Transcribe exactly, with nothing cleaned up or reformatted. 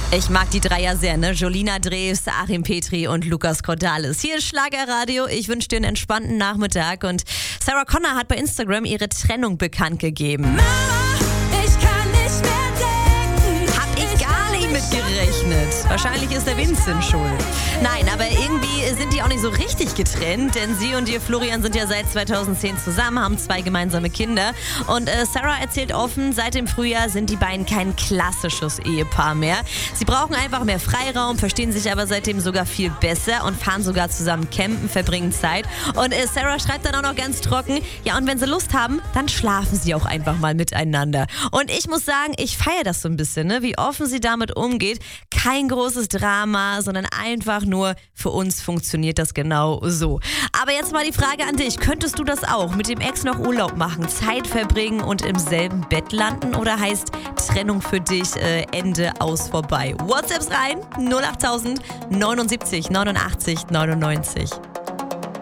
Ich mag die drei ja sehr, ne? Jolina Drews, Achim Petri und Lukas Cordalis. Hier ist Schlagerradio. Ich wünsche dir einen entspannten Nachmittag. Und Sarah Connor hat bei Instagram ihre Trennung bekannt gegeben. Mama, ich kann nicht mehr denken. Hab ich gar nicht mit gerechnet. Wahrscheinlich ist der Vincent schuld. Nein, aber irgendwie sind die auch nicht so richtig getrennt, denn sie und ihr Florian sind ja seit zweitausendzehn zusammen, haben zwei gemeinsame Kinder. Und äh, Sarah erzählt offen, seit dem Frühjahr sind die beiden kein klassisches Ehepaar mehr. Sie brauchen einfach mehr Freiraum, verstehen sich aber seitdem sogar viel besser und fahren sogar zusammen campen, verbringen Zeit. Und äh, Sarah schreibt dann auch noch ganz trocken, ja, und wenn sie Lust haben, dann schlafen sie auch einfach mal miteinander. Und ich muss sagen, ich feiere das so ein bisschen, ne? Wie offen sie damit umgeht. Kein großes Drama, sondern einfach nur, für uns funktioniert das genau so. Aber jetzt mal die Frage an dich. Könntest du das auch mit dem Ex noch Urlaub machen, Zeit verbringen und im selben Bett landen? Oder heißt Trennung für dich äh, Ende aus vorbei? WhatsApps rein, null acht tausend neunundsiebzig neunundachtzig neunundneunzig.